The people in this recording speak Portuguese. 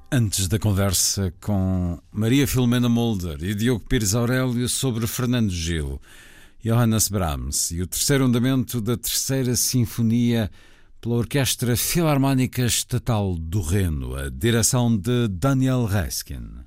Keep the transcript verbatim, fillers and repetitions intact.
Antes da conversa com Maria Filomena Mulder e Diogo Pires Aurélio sobre Fernando Gil, Johannes Brahms e o terceiro andamento da Terceira Sinfonia pela Orquestra Filarmónica Estatal do Reno, a direção de Daniel Reskin.